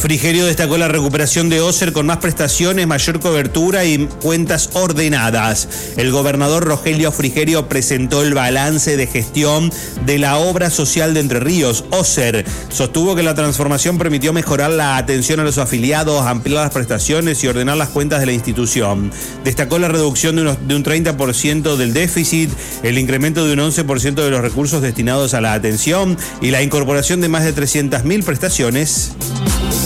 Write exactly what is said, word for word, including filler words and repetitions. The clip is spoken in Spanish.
Frigerio destacó la recuperación de Oser con más prestaciones, mayor cobertura y cuentas ordenadas. El gobernador Rogelio Frigerio presentó el balance de gestión de la obra social de Entre Ríos, Oser. Sostuvo que la transformación permitió mejorar la atención a los afiliados, ampliar las prestaciones y ordenar las cuentas de la institución. Destacó la reducción de, unos, de un treinta por ciento del déficit, el incremento de un once por ciento de los recursos destinados a la atención y la incorporación de más de trescientas mil prestaciones.